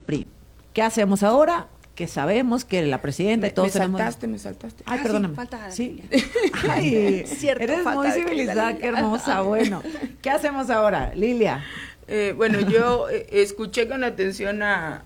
PRI. ¿Qué hacemos ahora? Que sabemos que la presidenta y todos me saltaste. Ay, perdóname. Sí. Ay, Cierto, eres muy civilizada, qué hermosa. Bueno, ¿qué hacemos ahora, Lilia? Bueno, yo escuché con atención a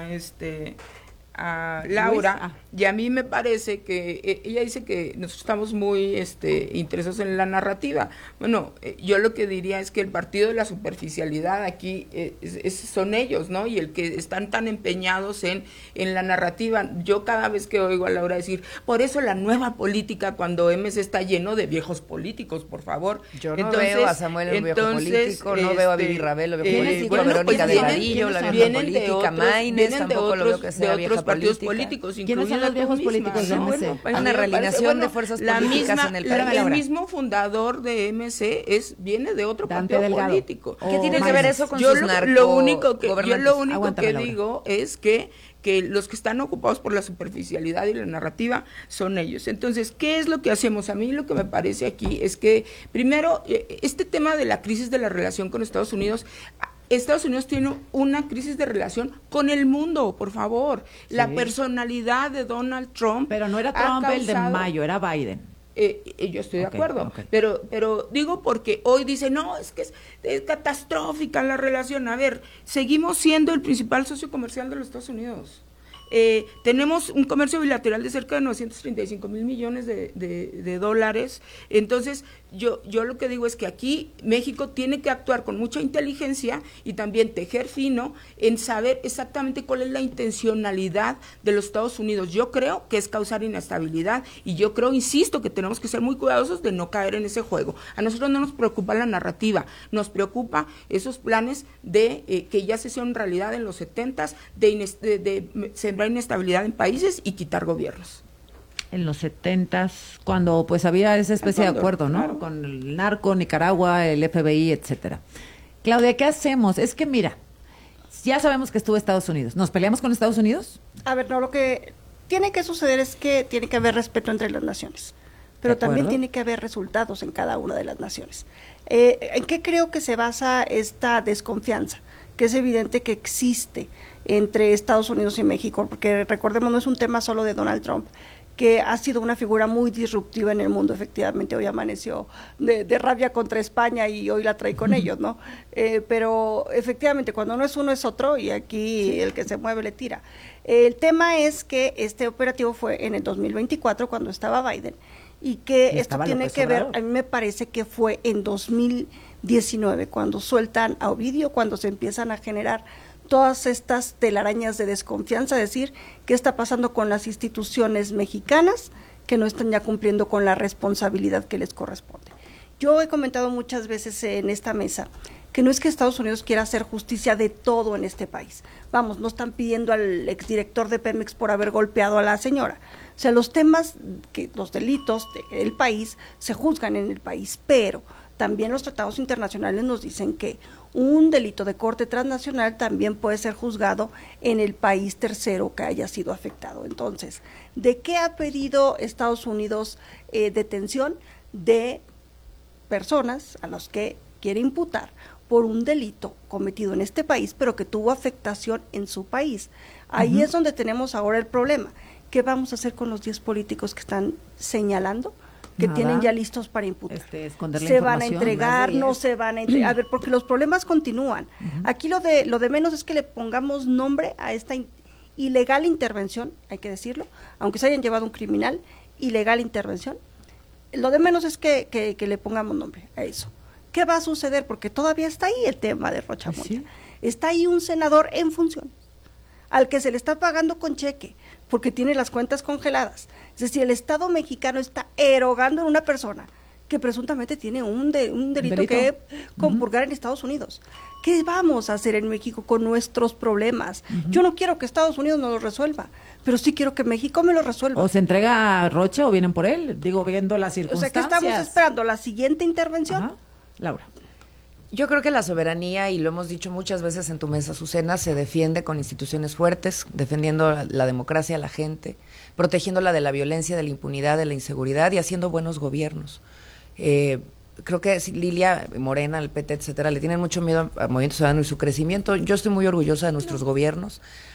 Laura, y a mí me parece que ella dice que nosotros estamos muy interesados en la narrativa. Bueno, yo lo que diría es que el partido de la superficialidad aquí son ellos, ¿no? Y el que están tan empeñados en la narrativa. Yo cada vez que oigo a Laura decir, por eso la nueva política, cuando MC está lleno de viejos políticos, por favor. Yo no veo a Samuel el viejo político, no veo a Vivi Rabel, el viejo político, a Verónica Delgadillo, la vieja política, Maínez, tampoco lo veo que sea vieja partidos política. Políticos, ¿quiénes son los viejos políticos de MC? Hay una realineación de fuerzas políticas en el país. El mismo fundador de MC viene de otro Dante partido Delgado. Político. ¿Qué tiene que ver eso con yo sus narcos? Lo único que Aguántame, Laura. digo es que los que están ocupados por la superficialidad y la narrativa son ellos. Entonces, ¿qué es lo que hacemos? A mí lo que me parece aquí es que, primero, este tema de la crisis de la relación con Estados Unidos tiene una crisis de relación con el mundo, por favor. Sí. La personalidad de Donald Trump. Pero no era Trump el de mayo, era Biden. Yo estoy de acuerdo, pero digo porque hoy dice, no, es que es catastrófica la relación. A ver, seguimos siendo el principal socio comercial de los Estados Unidos. Tenemos un comercio bilateral de cerca de 935 mil millones de dólares. Entonces, yo lo que digo es que aquí México tiene que actuar con mucha inteligencia y también tejer fino en saber exactamente cuál es la intencionalidad de los Estados Unidos. Yo creo que es causar inestabilidad y yo creo, insisto, que tenemos que ser muy cuidadosos de no caer en ese juego. A nosotros no nos preocupa la narrativa, nos preocupa esos planes de que ya se hicieron realidad en los 70s, de sembrar inestabilidad en países y quitar gobiernos. En los 70s, cuando pues había esa especie de acuerdo, ¿no? Claro. Con el narco, Nicaragua, el FBI, etcétera. Claudia, ¿qué hacemos? Es que mira, ya sabemos que estuvo Estados Unidos. ¿Nos peleamos con Estados Unidos? A ver, no, lo que tiene que suceder es que tiene que haber respeto entre las naciones, pero también tiene que haber resultados en cada una de las naciones. ¿En qué creo que se basa esta desconfianza? Que es evidente que existe entre Estados Unidos y México, porque recordemos, no es un tema solo de Donald Trump, que ha sido una figura muy disruptiva en el mundo. Efectivamente, hoy amaneció de rabia contra España y hoy la trae con ellos, ¿no? Pero efectivamente, cuando no es uno es otro y aquí el que se mueve le tira. El tema es que este operativo fue en el 2024 cuando estaba Biden y que esto tiene que ver, a mí me parece que fue en 2019 cuando sueltan a Ovidio, cuando se empiezan a generar todas estas telarañas de desconfianza, decir qué está pasando con las instituciones mexicanas que no están ya cumpliendo con la responsabilidad que les corresponde. Yo he comentado muchas veces en esta mesa que no es que Estados Unidos quiera hacer justicia de todo en este país. Vamos, no están pidiendo al exdirector de Pemex por haber golpeado a la señora. O sea, los temas, los delitos del país se juzgan en el país, pero también los tratados internacionales nos dicen que un delito de corte transnacional también puede ser juzgado en el país tercero que haya sido afectado. Entonces, ¿de qué ha pedido Estados Unidos detención? De personas a las que quiere imputar por un delito cometido en este país, pero que tuvo afectación en su país. Ahí es donde tenemos ahora el problema. ¿Qué vamos a hacer con los 10 políticos que están señalando? Que tienen ya listos para imputar. Se van a entregar, no se van a entregar. A ver, porque los problemas continúan. Aquí lo de menos es que le pongamos nombre a esta ilegal intervención, hay que decirlo, aunque se hayan llevado un criminal, ilegal intervención. Lo de menos es que le pongamos nombre a eso. ¿Qué va a suceder? Porque todavía está ahí el tema de Rocha Moya. ¿Sí? Está ahí un senador en función, al que se le está pagando con cheque, porque tiene las cuentas congeladas. Es decir, el Estado mexicano está erogando en una persona que presuntamente tiene un delito que compurgar en Estados Unidos. ¿Qué vamos a hacer en México con nuestros problemas? Yo no quiero que Estados Unidos nos los resuelva, pero sí quiero que México me lo resuelva. ¿O se entrega a Rocha o vienen por él? Digo, viendo las circunstancias. O sea, ¿qué estamos esperando? ¿La siguiente intervención? Ajá. Laura. Yo creo que la soberanía, y lo hemos dicho muchas veces en tu mesa, Azucena, se defiende con instituciones fuertes, defendiendo la democracia, la gente, protegiéndola de la violencia, de la impunidad, de la inseguridad y haciendo buenos gobiernos. Creo que Lilia, Morena, el PT, etcétera, le tienen mucho miedo al Movimiento Ciudadano y su crecimiento. Yo estoy muy orgullosa de nuestros gobiernos.